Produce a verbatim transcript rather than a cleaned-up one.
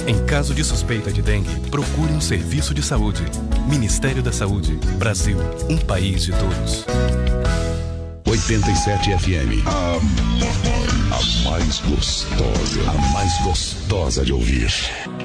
Em caso de suspeita de dengue, procure um serviço de saúde. Ministério da Saúde. Brasil, um país de todos. oitenta e sete F M. A, a mais gostosa. A mais gostosa de ouvir.